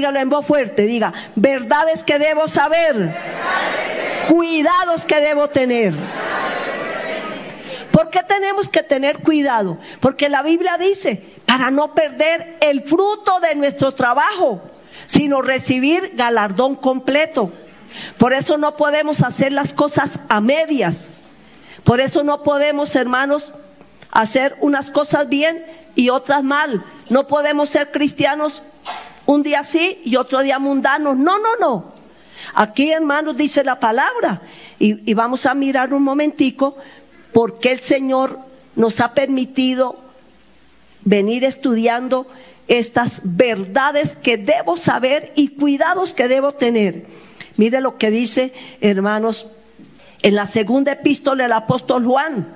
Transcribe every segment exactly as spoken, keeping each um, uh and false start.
Dígalo en voz fuerte, diga, verdades que debo saber, cuidados que debo tener. ¿Por qué tenemos que tener cuidado? Porque la Biblia dice, para no perder el fruto de nuestro trabajo, sino recibir galardón completo. Por eso no podemos hacer las cosas a medias. Por eso no podemos, hermanos, hacer unas cosas bien y otras mal. No podemos ser cristianos un día sí y otro día mundanos. No, no, no. Aquí, hermanos, dice la palabra. Y, y vamos a mirar un momentico por qué el Señor nos ha permitido venir estudiando estas verdades que debo saber y cuidados que debo tener. Mire lo que dice, hermanos, en la segunda epístola del apóstol Juan.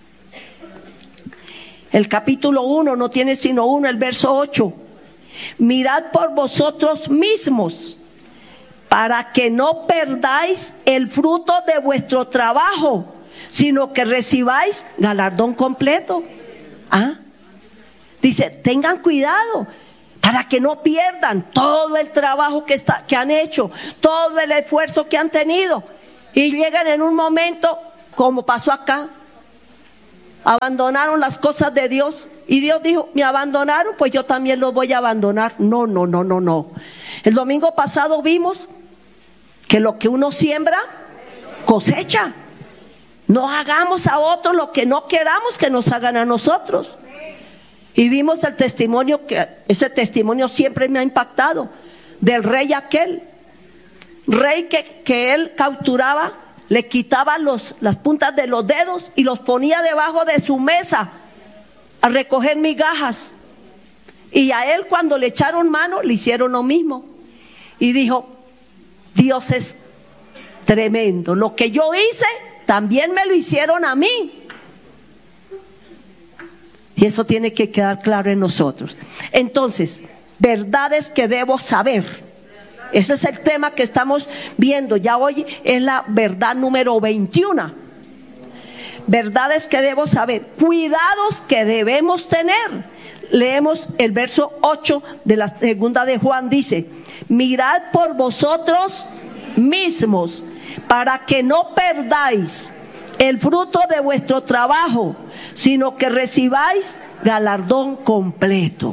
El capítulo uno, no tiene sino uno, el verso ocho. Mirad por vosotros mismos, para que no perdáis el fruto de vuestro trabajo, sino que recibáis galardón completo. ¿Ah? Dice, tengan cuidado para que no pierdan todo el trabajo que, está, que han hecho, todo el esfuerzo que han tenido, y llegan en un momento, como pasó acá, abandonaron las cosas de Dios, y Dios dijo, me abandonaron, pues yo también los voy a abandonar. No, no, no, no, no. El domingo pasado vimos que lo que uno siembra, cosecha. No hagamos a otros lo que no queramos que nos hagan a nosotros. Y vimos el testimonio, que ese testimonio siempre me ha impactado, del rey aquel, rey que, que él capturaba, le quitaba los, las puntas de los dedos y los ponía debajo de su mesa a recoger migajas. Y a él, cuando le echaron mano, le hicieron lo mismo. Y dijo, Dios es tremendo, lo que yo hice también me lo hicieron a mí. Y eso tiene que quedar claro en nosotros. Entonces, verdades que debo saber. Ese es el tema que estamos viendo. Ya hoy es la verdad número veintiuno. Verdades que debo saber. Cuidados que debemos tener. Leemos el verso ocho de la segunda de Juan. Dice, mirad por vosotros mismos, para que no perdáis el fruto de vuestro trabajo, sino que recibáis galardón completo.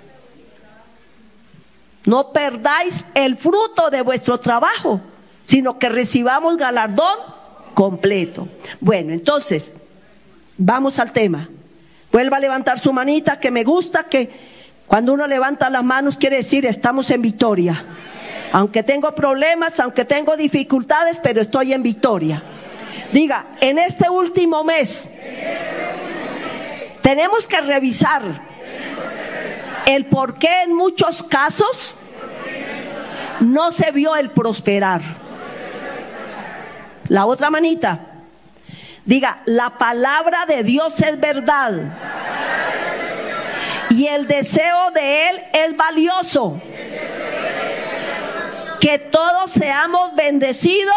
No perdáis el fruto de vuestro trabajo, sino que recibamos galardón completo. Bueno, entonces, vamos al tema. Vuelva a levantar su manita, que me gusta que cuando uno levanta las manos quiere decir estamos en victoria. Aunque tengo problemas, aunque tengo dificultades, pero estoy en victoria. Diga, en este último mes tenemos que revisar el por qué en muchos casos no se vio el prosperar. La otra manita, diga, la palabra de Dios es verdad y el deseo de Él es valioso. Que todos seamos bendecidos,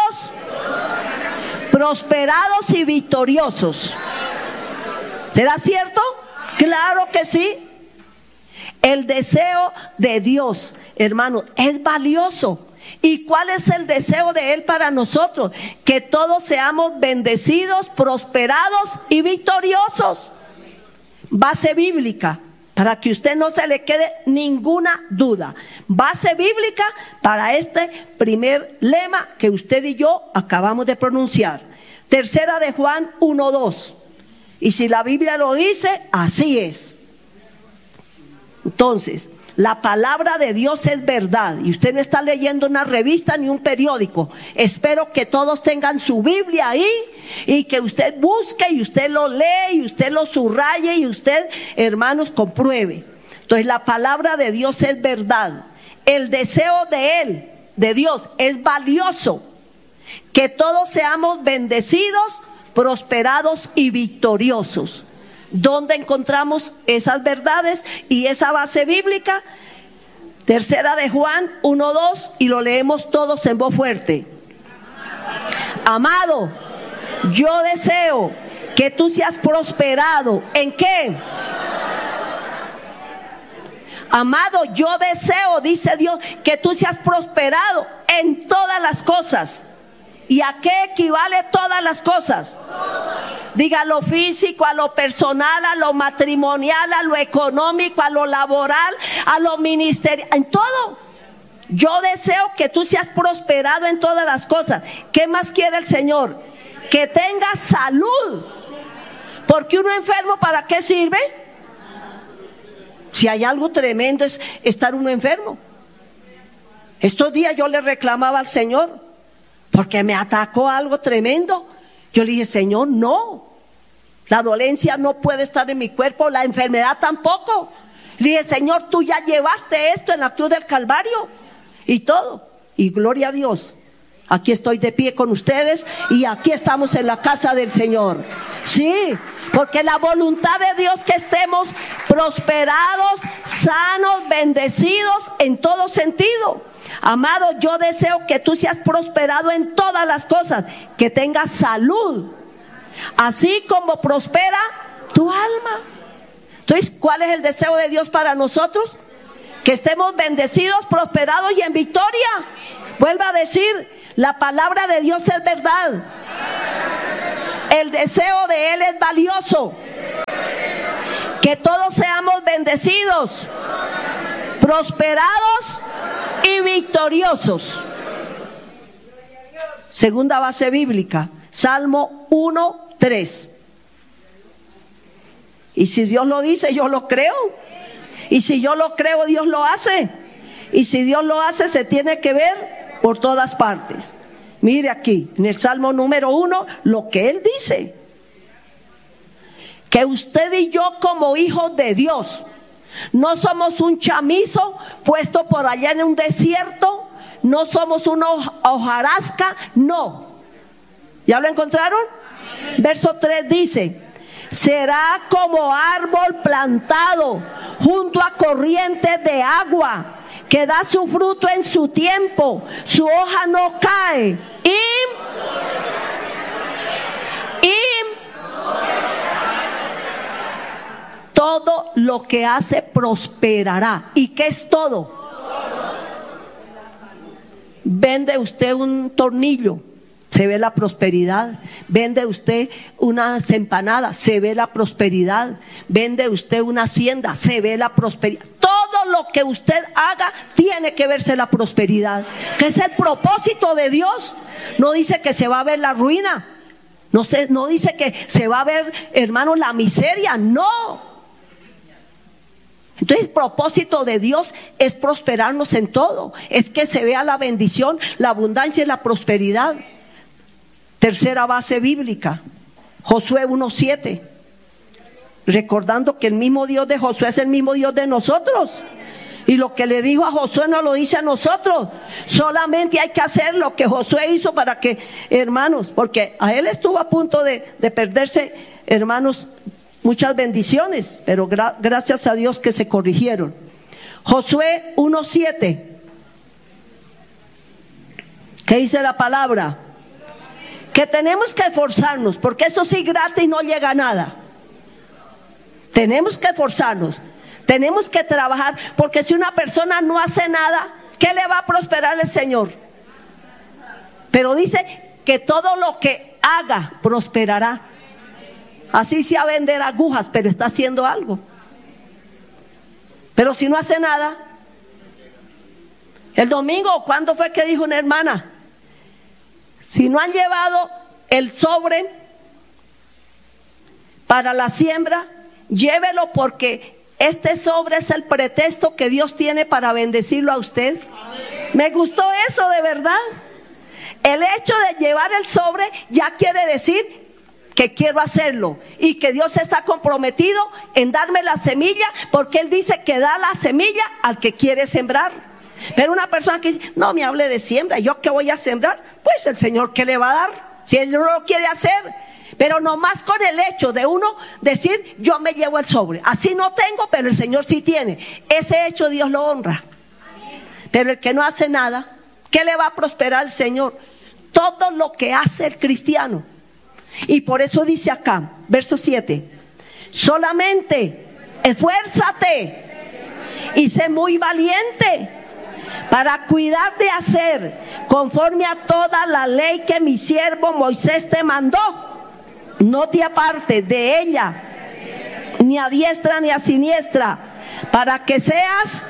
prosperados y victoriosos. ¿Será cierto? Claro que sí. El deseo de Dios, hermano, es valioso. ¿Y cuál es el deseo de Él para nosotros? Que todos seamos bendecidos, prosperados y victoriosos. Base bíblica, para que usted no se le quede ninguna duda. Base bíblica para este primer lema que usted y yo acabamos de pronunciar. Tercera de Juan uno dos. Y si la Biblia lo dice, así es. Entonces, la palabra de Dios es verdad. Y usted no está leyendo una revista ni un periódico. Espero que todos tengan su Biblia ahí y que usted busque y usted lo lee y usted lo subraye y usted, hermanos, compruebe. Entonces, la palabra de Dios es verdad. El deseo de Él, de Dios, es valioso. Que todos seamos bendecidos, prosperados y victoriosos. ¿Dónde encontramos esas verdades y esa base bíblica? Tercera de Juan uno dos, y lo leemos todos en voz fuerte. Amado, yo deseo que tú seas prosperado. ¿En qué? Amado, yo deseo, dice Dios, que tú seas prosperado en todas las cosas. ¿Y a qué equivale todas las cosas? Diga, a lo físico, a lo personal, a lo matrimonial, a lo económico, a lo laboral, a lo ministerial, en todo. Yo deseo que tú seas prosperado en todas las cosas. ¿Qué más quiere el Señor? Que tengas salud. Porque uno enfermo, ¿para qué sirve? Si hay algo tremendo es estar uno enfermo. Estos días yo le reclamaba al Señor porque me atacó algo tremendo. Yo le dije, Señor, no, la dolencia no puede estar en mi cuerpo, la enfermedad tampoco. Le dije, Señor, tú ya llevaste esto en la cruz del Calvario y todo. Y gloria a Dios, aquí estoy de pie con ustedes y aquí estamos en la casa del Señor. Sí, porque la voluntad de Dios que estemos prosperados, sanos, bendecidos en todo sentido. Amado, yo deseo que tú seas prosperado en todas las cosas, que tengas salud, así como prospera tu alma. Entonces, ¿cuál es el deseo de Dios para nosotros? Que estemos bendecidos, prosperados y en victoria. Vuelvo a decir, la palabra de Dios es verdad. El deseo de Él es valioso. Que todos seamos bendecidos, prosperados y victoriosos. Segunda base bíblica, Salmo uno, tres. Y si Dios lo dice, yo lo creo. Y si yo lo creo, Dios lo hace. Y si Dios lo hace, se tiene que ver por todas partes. Mire aquí, en el Salmo número uno, lo que Él dice. Que usted y yo como hijos de Dios, no somos un chamizo puesto por allá en un desierto, no somos una hojarasca, no. ¿Ya lo encontraron? Verso tres dice, será como árbol plantado junto a corrientes de agua, que da su fruto en su tiempo, su hoja no cae, y, y todo lo que hace prosperará. ¿Y qué es todo? Vende usted un tornillo, se ve la prosperidad. Vende usted unas empanadas, se ve la prosperidad. Vende usted una hacienda, se ve la prosperidad. Todo lo que usted haga tiene que verse la prosperidad, que es el propósito de Dios. No dice que se va a ver la ruina, no, se, no dice que se va a ver, hermanos, la miseria, no. Entonces, el propósito de Dios es prosperarnos en todo, es que se vea la bendición, la abundancia y la prosperidad. Tercera base bíblica, Josué uno siete. Recordando que el mismo Dios de Josué es el mismo Dios de nosotros. Y lo que le dijo a Josué no lo dice a nosotros. Solamente hay que hacer lo que Josué hizo para que, hermanos, porque a él estuvo a punto de, de perderse, hermanos, muchas bendiciones, pero gra- gracias a Dios que se corrigieron. Josué uno siete. ¿Qué dice la palabra? Que tenemos que esforzarnos, porque eso sí gratis no llega a nada. Tenemos que esforzarnos, tenemos que trabajar, porque si una persona no hace nada, ¿qué le va a prosperar el Señor? Pero dice que todo lo que haga prosperará. Así sea vender agujas, pero está haciendo algo. Pero si no hace nada. El domingo, ¿cuándo fue que dijo una hermana? Si no han llevado el sobre para la siembra, llévelo, porque este sobre es el pretexto que Dios tiene para bendecirlo a usted. Me gustó eso, de verdad. El hecho de llevar el sobre ya quiere decir que quiero hacerlo y que Dios está comprometido en darme la semilla, porque Él dice que da la semilla al que quiere sembrar. Pero una persona que dice, no me hable de siembra, ¿yo qué voy a sembrar? Pues el Señor, ¿qué le va a dar? Si Él no lo quiere hacer. Pero nomás con el hecho de uno decir, yo me llevo el sobre, así no tengo, pero el Señor sí tiene, ese hecho Dios lo honra. Pero el que no hace nada, ¿qué le va a prosperar al Señor? Todo lo que hace el cristiano. Y por eso dice acá, verso siete, solamente esfuérzate y sé muy valiente para cuidar de hacer conforme a toda la ley que mi siervo Moisés te mandó. No te apartes de ella, ni a diestra ni a siniestra, para que seas,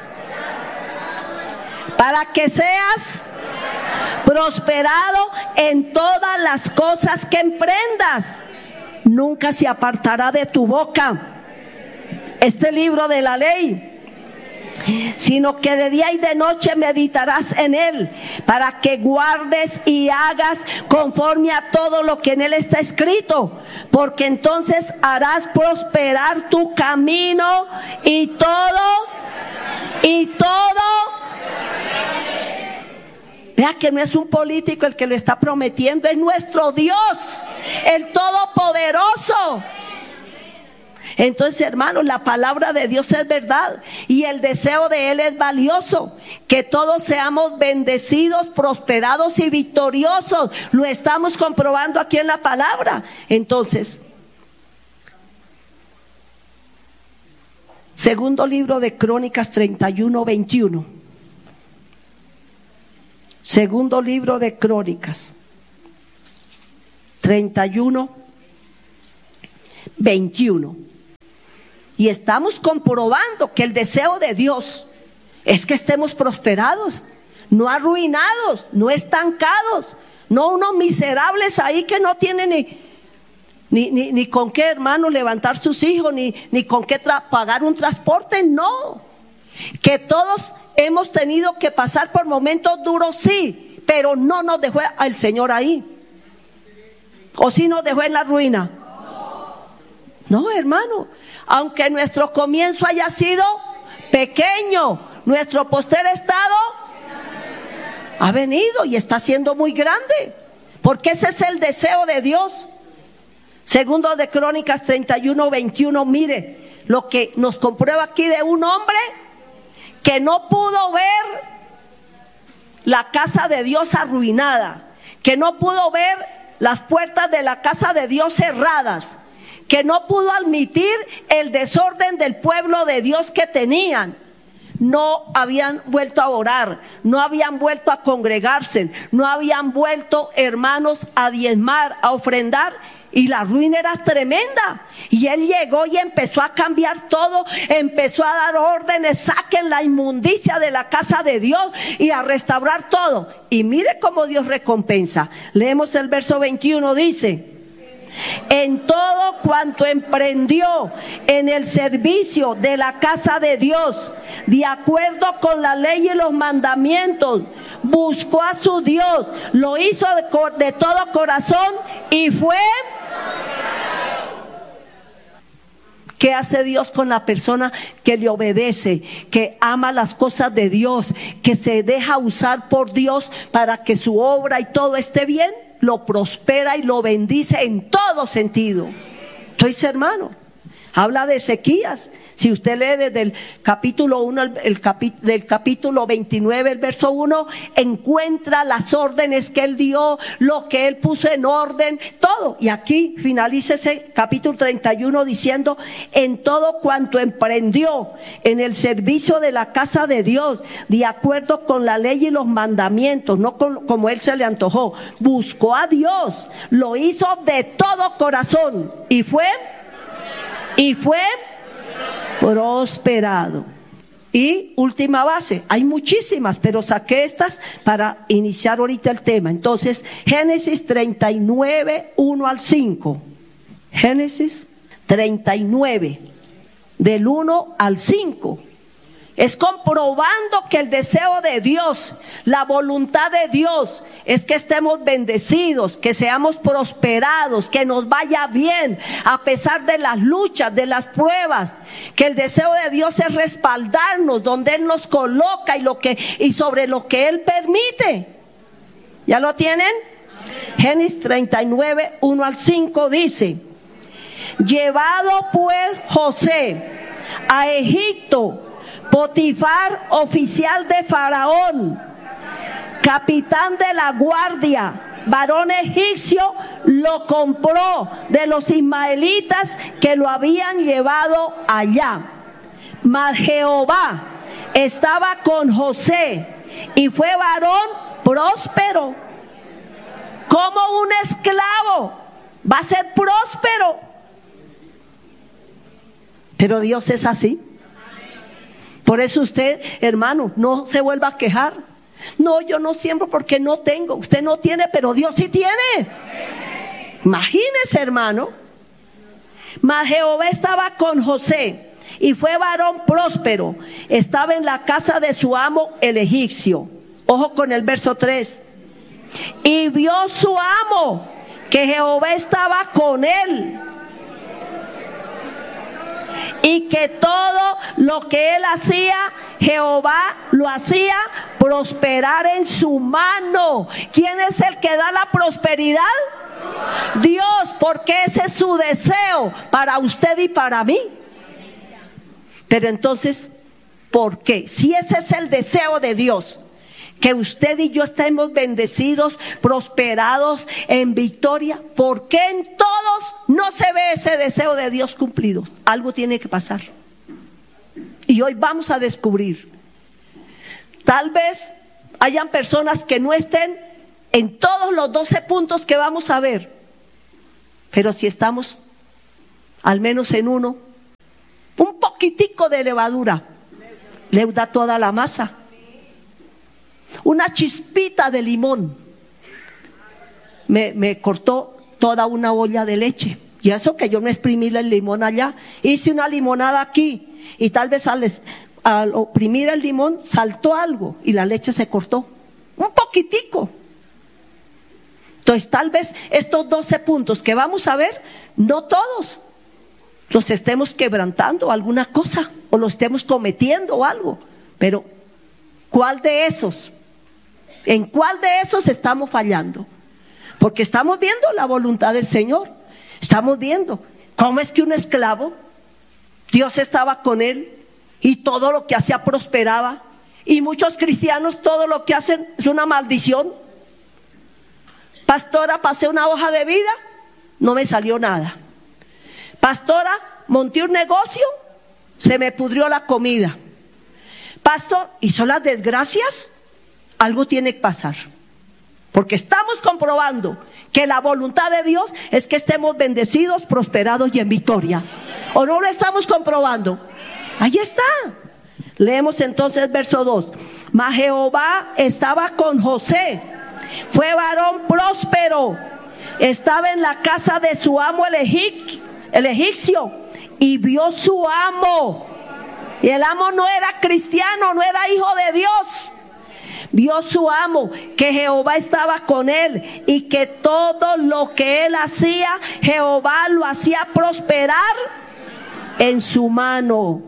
para que seas prosperado en todas las cosas que emprendas. Nunca se apartará de tu boca este libro de la ley, sino que de día y de noche meditarás en él, para que guardes y hagas conforme a todo lo que en él está escrito, porque entonces harás prosperar tu camino y todo, y todo. Vea que no es un político el que lo está prometiendo, es nuestro Dios, el Todopoderoso. Entonces, hermanos, la palabra de Dios es verdad y el deseo de Él es valioso. Que todos seamos bendecidos, prosperados y victoriosos. Lo estamos comprobando aquí en la palabra. Entonces, segundo libro de Crónicas treinta y uno, veintiuno. Segundo libro de Crónicas treinta y uno, veintiuno. Y estamos comprobando que el deseo de Dios es que estemos prosperados, no arruinados, no estancados, no unos miserables ahí que no tienen ni, ni, ni, ni con qué, hermano, levantar sus hijos, ni, ni con qué tra- pagar un transporte, no. Que todos hemos tenido que pasar por momentos duros, sí, pero no nos dejó el Señor ahí. ¿O sí nos dejó en la ruina? No, hermano. Aunque nuestro comienzo haya sido pequeño, nuestro postrer estado ha venido y está siendo muy grande, porque ese es el deseo de Dios. Segundo de Crónicas treinta y uno, veintiuno, mire lo que nos comprueba aquí de un hombre que no pudo ver la casa de Dios arruinada, que no pudo ver las puertas de la casa de Dios cerradas, que no pudo admitir el desorden del pueblo de Dios que tenían. No habían vuelto a orar, no habían vuelto a congregarse, no habían vuelto, hermanos, a diezmar, a ofrendar, y la ruina era tremenda. Y él llegó y empezó a cambiar todo, empezó a dar órdenes: saquen la inmundicia de la casa de Dios y a restaurar todo. Y mire cómo Dios recompensa. Leemos el verso veintiuno, dice: en todo cuanto emprendió en el servicio de la casa de Dios, de acuerdo con la ley y los mandamientos, buscó a su Dios, lo hizo de, de todo corazón y fue. ¿Qué hace Dios con la persona que le obedece, que ama las cosas de Dios, que se deja usar por Dios para que su obra y todo esté bien? Lo prospera y lo bendice en todo sentido. Entonces, hermano, habla de Ezequías. Si usted lee desde el capítulo uno, el, el capi, del capítulo veintinueve, el verso uno, encuentra las órdenes que él dio, lo que él puso en orden, todo. Y aquí finaliza ese capítulo treinta y uno diciendo: en todo cuanto emprendió en el servicio de la casa de Dios, de acuerdo con la ley y los mandamientos, no con, como él se le antojó, buscó a Dios, lo hizo de todo corazón y fue, y fue prosperado. Y última base, hay muchísimas, pero saqué estas para iniciar ahorita el tema. Entonces, Génesis treinta y nueve, uno al cinco. Génesis treinta y nueve, del uno al cinco. Es comprobando que el deseo de Dios, la voluntad de Dios, es que estemos bendecidos, que seamos prosperados, que nos vaya bien a pesar de las luchas, de las pruebas. Que el deseo de Dios es respaldarnos donde Él nos coloca y lo que y sobre lo que Él permite. ¿Ya lo tienen? Amén. Génesis treinta y nueve, uno al cinco dice: llevado pues José a Egipto, Potifar, oficial de Faraón, capitán de la guardia, varón egipcio, lo compró de los ismaelitas que lo habían llevado allá. Mas Jehová estaba con José y fue varón próspero. Como un esclavo va a ser próspero. Pero Dios es así. Por eso usted, hermano, no se vuelva a quejar. No, yo no siembro porque no tengo. Usted no tiene, pero Dios sí tiene. Imagínese, hermano. Mas Jehová estaba con José y fue varón próspero. Estaba en la casa de su amo el egipcio. Ojo con el verso tres. Y vio su amo que Jehová estaba con él, y que todo lo que él hacía, Jehová lo hacía prosperar en su mano. ¿Quién es el que da la prosperidad? Dios, porque ese es su deseo para usted y para mí. Pero entonces, ¿por qué? Si ese es el deseo de Dios, que usted y yo estemos bendecidos, prosperados, en victoria, ¿por qué en todos no se ve ese deseo de Dios cumplido? Algo tiene que pasar. Y hoy vamos a descubrir. Tal vez hayan personas que no estén en todos los doce puntos que vamos a ver, pero si estamos al menos en uno, un poquitico de levadura le da toda la masa. Una chispita de limón me, me cortó toda una olla de leche. Y eso que yo no exprimí el limón allá, hice una limonada aquí, y tal vez al, al oprimir el limón saltó algo y la leche se cortó un poquitico. Entonces tal vez estos doce puntos que vamos a ver, no todos los estemos quebrantando alguna cosa, o los estemos cometiendo o algo, pero ¿cuál de esos? ¿En cuál de esos estamos fallando? Porque estamos viendo la voluntad del Señor. Estamos viendo cómo es que un esclavo, Dios estaba con él y todo lo que hacía prosperaba. Y muchos cristianos todo lo que hacen es una maldición. Pastora, pasé una hoja de vida, no me salió nada. Pastora, monté un negocio, se me pudrió la comida. Pastor, ¿y son las desgracias? Algo tiene que pasar, porque estamos comprobando que la voluntad de Dios es que estemos bendecidos, prosperados y en victoria. ¿O no lo estamos comprobando? Ahí está. Leemos entonces verso dos. Mas Jehová estaba con José, fue varón próspero, estaba en la casa de su amo el, egip, el egipcio, y vio su amo, y el amo no era cristiano, no era hijo de Dios. Vio su amo que Jehová estaba con él, y que todo lo que él hacía, Jehová lo hacía prosperar en su mano.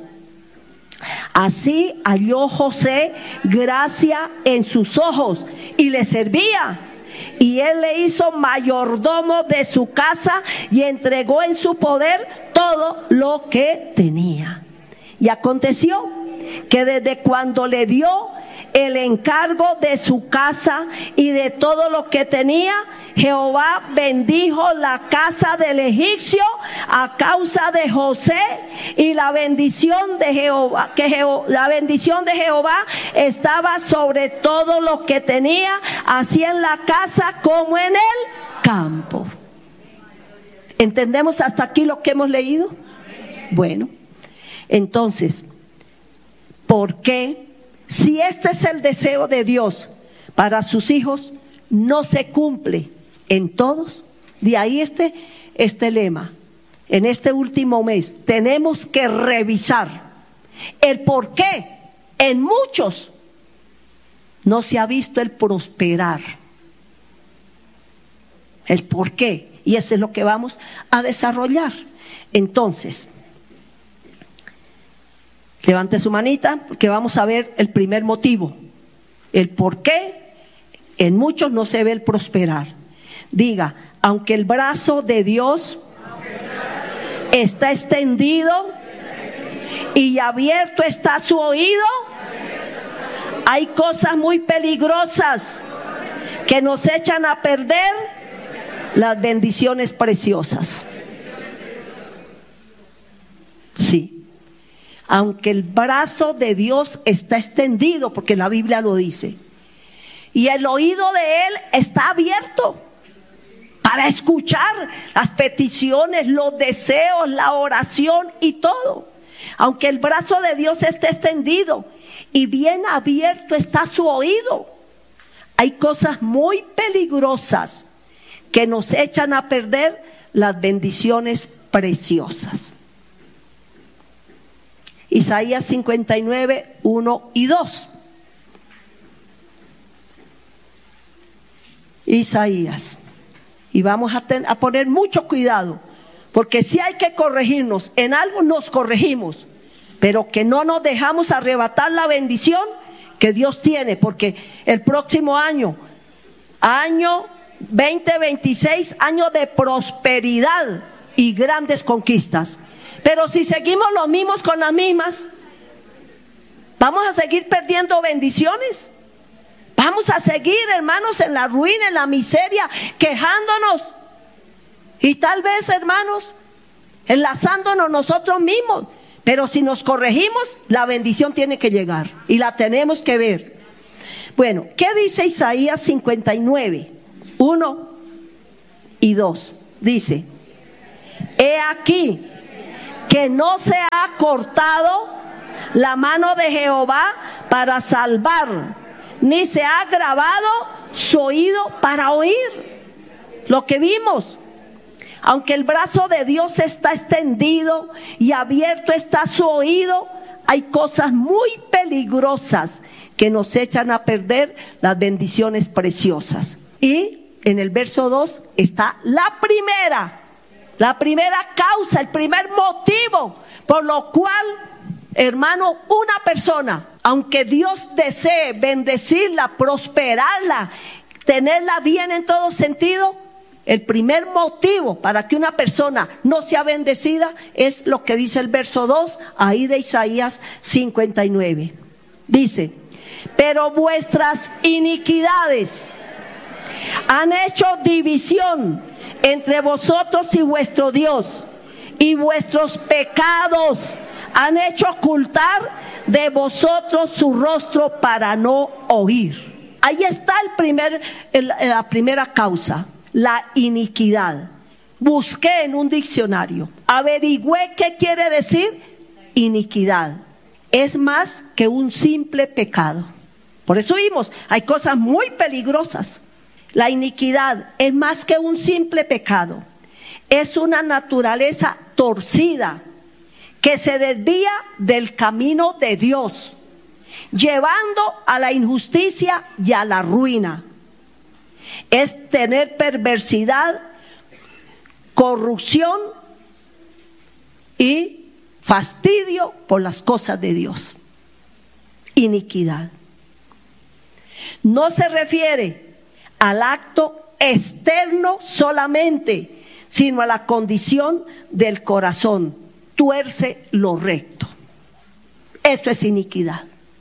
Así halló José gracia en sus ojos y le servía. Y él le hizo mayordomo de su casa y entregó en su poder todo lo que tenía. Y aconteció que desde cuando le dio el encargo de su casa y de todo lo que tenía, Jehová bendijo la casa del egipcio a causa de José, y la bendición de Jehová, que Jeho, la bendición de Jehová estaba sobre todo lo que tenía, así en la casa como en el campo. ¿Entendemos hasta aquí lo que hemos leído? Bueno, entonces, ¿por qué? Si este es el deseo de Dios para sus hijos, no se cumple en todos. De ahí este, este lema. En este último mes tenemos que revisar el por qué en muchos no se ha visto el prosperar. El por qué. Y eso es lo que vamos a desarrollar. Entonces, levante su manita, porque vamos a ver el primer motivo, el por qué en muchos no se ve el prosperar. Diga, aunque el brazo de Dios está extendido y abierto está su oído, hay cosas muy peligrosas que nos echan a perder las bendiciones preciosas. Sí. aunque el brazo de Dios está extendido, porque la Biblia lo dice, y el oído de Él está abierto para escuchar las peticiones, los deseos, la oración y todo. Aunque el brazo de Dios esté extendido y bien abierto está su oído, hay cosas muy peligrosas que nos echan a perder las bendiciones preciosas. Isaías cincuenta y nueve, uno y dos. Isaías. Y vamos a, ten, a poner mucho cuidado, porque si hay que corregirnos, en algo nos corregimos, pero que no nos dejamos arrebatar la bendición que Dios tiene, porque el próximo año, año veinte veintiséis, año de prosperidad y grandes conquistas. Pero si seguimos los mismos con las mismas, vamos a seguir perdiendo bendiciones. Vamos a seguir, hermanos, en la ruina, en la miseria, quejándonos. Y tal vez, hermanos, enlazándonos nosotros mismos. Pero si nos corregimos, la bendición tiene que llegar y la tenemos que ver. Bueno, ¿qué dice Isaías cincuenta y nueve, uno y dos? Dice: he aquí que no se ha cortado la mano de Jehová para salvar, ni se ha agravado su oído para oír. Lo que vimos, aunque el brazo de Dios está extendido y abierto está su oído, hay cosas muy peligrosas que nos echan a perder las bendiciones preciosas. Y en el verso dos está la primera, la primera causa, el primer motivo por lo cual, hermano, una persona, aunque Dios desee bendecirla, prosperarla, tenerla bien en todo sentido, el primer motivo para que una persona no sea bendecida es lo que dice el verso dos, ahí de Isaías cincuenta y nueve. Dice: pero vuestras iniquidades han hecho división entre vosotros y vuestro Dios, y vuestros pecados han hecho ocultar de vosotros su rostro para no oír. Ahí está el primer, el, la primera causa, la iniquidad. Busqué en un diccionario, averigüé qué quiere decir iniquidad. Es más que un simple pecado. Por eso vimos, hay cosas muy peligrosas. La iniquidad es más que un simple pecado. Es una naturaleza torcida que se desvía del camino de Dios, llevando a la injusticia y a la ruina. Es tener perversidad, corrupción y fastidio por las cosas de Dios. Iniquidad. No se refiere al acto externo solamente, sino a la condición del corazón. Tuerce lo recto. Esto es iniquidad.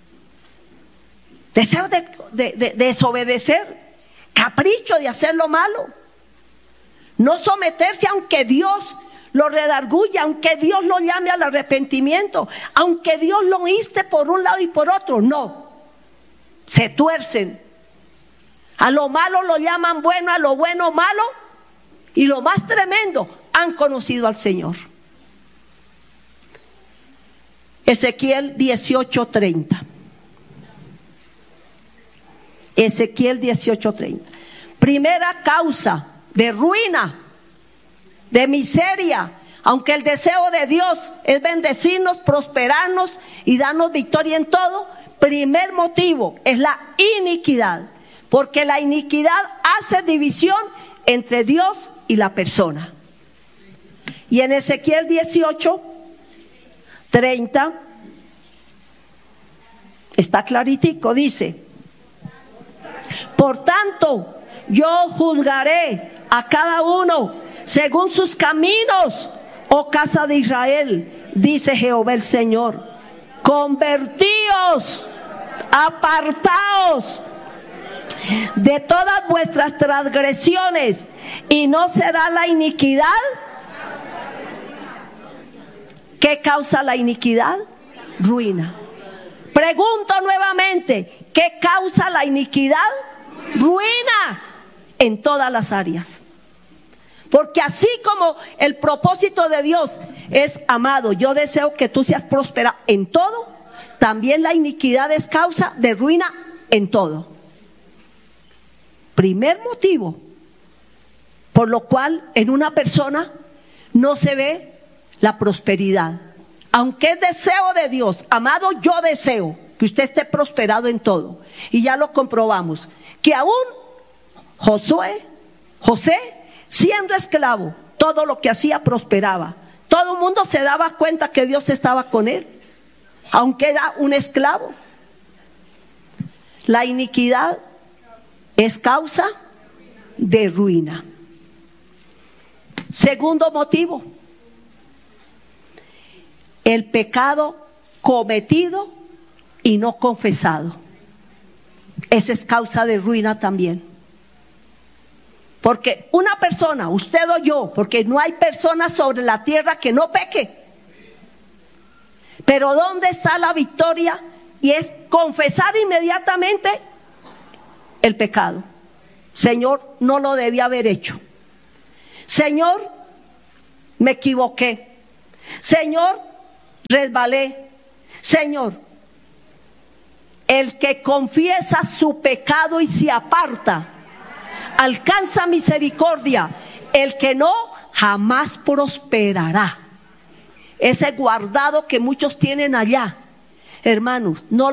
Deseo de, de, de, de desobedecer, capricho de hacer lo malo, no someterse aunque Dios lo redarguya, aunque Dios lo llame al arrepentimiento, aunque Dios lo inste por un lado y por otro. No, se tuercen. A lo malo lo llaman bueno, a lo bueno malo, y lo más tremendo, han conocido al Señor. Ezequiel dieciocho treinta. Ezequiel dieciocho treinta. Primera causa de ruina, de miseria, aunque el deseo de Dios es bendecirnos, prosperarnos y darnos victoria en todo, primer motivo es la iniquidad, porque la iniquidad hace división entre Dios y la persona. Y en Ezequiel dieciocho treinta está claritico, dice: por tanto, yo juzgaré a cada uno según sus caminos, oh casa de Israel, dice Jehová el Señor. Convertíos, apartaos de todas vuestras transgresiones, y no será la iniquidad. ¿Qué causa la iniquidad? Ruina. Pregunto nuevamente, ¿qué causa la iniquidad? Ruina en todas las áreas. Porque así como el propósito de Dios es, amado, yo deseo que tú seas próspera en todo, también la iniquidad es causa de ruina en todo. Primer motivo por lo cual en una persona no se ve la prosperidad. Aunque es deseo de Dios, amado, yo deseo que usted esté prosperado en todo. Y ya lo comprobamos, que aún Josué, José, siendo esclavo, todo lo que hacía prosperaba. Todo el mundo se daba cuenta que Dios estaba con él, aunque era un esclavo. La iniquidad es causa de ruina. Segundo motivo, el pecado cometido y no confesado. Esa es causa de ruina también. Porque una persona, usted o yo, porque no hay persona sobre la tierra que no peque. Pero ¿dónde está la victoria? Y es confesar inmediatamente el pecado. Señor, no lo debía haber hecho. Señor, me equivoqué. Señor, resbalé. Señor, el que confiesa su pecado y se aparta, alcanza misericordia. El que no, jamás prosperará. Ese guardado que muchos tienen allá, hermanos, no